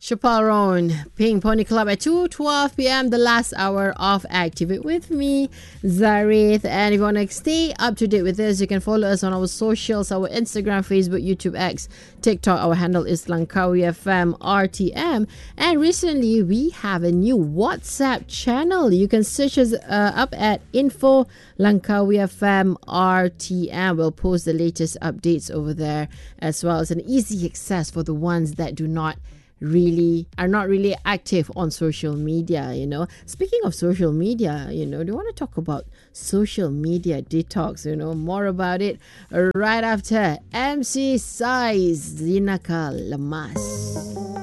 Chaparron, Pink Pony Club at 2:12 p.m. The last hour of Activate with me, Zareth. And if you want to stay up to date with us, you can follow us on our socials, our Instagram, Facebook, YouTube, X, TikTok. Our handle is Langkawi FM RTM. And recently, we have a new WhatsApp channel. You can search us up at Info Langkawi FM RTM. We'll post the latest updates over there as well. It's an easy access for the ones that are not really active on social media. Speaking of social media, do you want to talk about social media detox? More about it right after MC Size Zinaka Lamas.